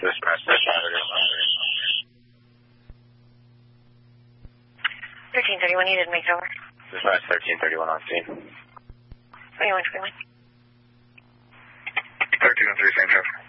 Dispatch 1331, you didn't make it over. Dispatch 1331 on scene. 2121. 1303, same traffic.